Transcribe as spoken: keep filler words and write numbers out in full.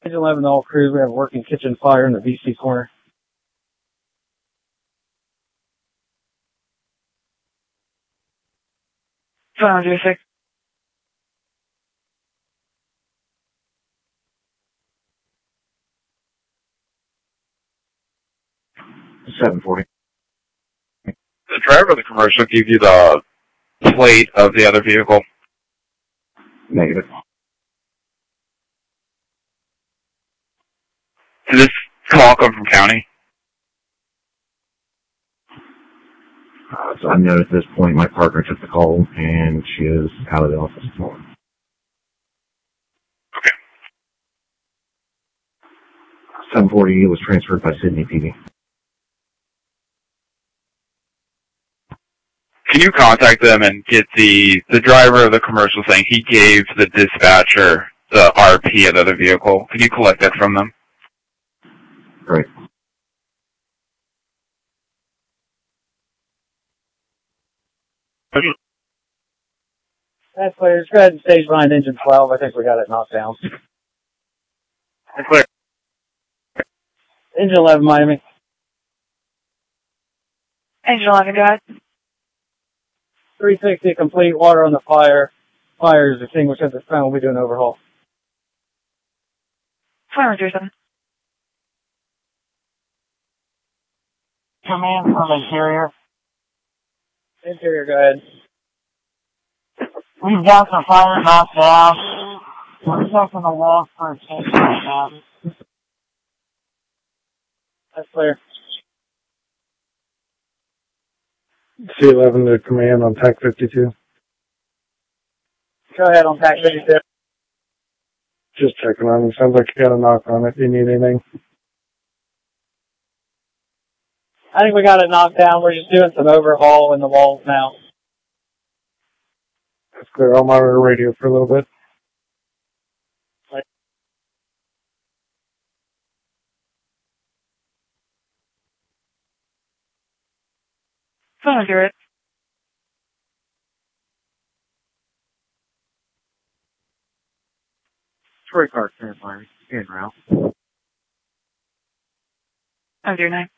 Engine eleven, all crews, we have a working kitchen fire in the V C corner. Five zero six. seven forty. The driver of the commercial give you the plate of the other vehicle? Negative. Did this call come from county? Uh, it's unknown at this point. My partner took the call, and she is out of the office at the moment. Okay. seven forty was transferred by Sydney P D. Can you contact them and get the, the driver of the commercial saying he gave the dispatcher the R P of the other vehicle? Can you collect that from them? Great. That's clear. Just go ahead and stage line engine twelve. I think we got it knocked down. That's clear. Engine eleven, Miami. Engine eleven, go ahead. three sixty complete, water on the fire. Fire is extinguished at this time. We'll be doing overhaul. Five zero seven. Command from interior. Interior, go ahead. We've got the fire knocked down. We're checking the walls for a change right now. That's clear. C eleven to command on TAC fifty-two. Go ahead on TAC fifty-two. Just checking on you. Sounds like you got a knock on it. Do you need anything? I think we got it knocked down. We're just doing some overhaul in the walls now. That's clear. I'll monitor radio for a little bit. Five zero. Troy Car, stand by. In route. Five zero nine.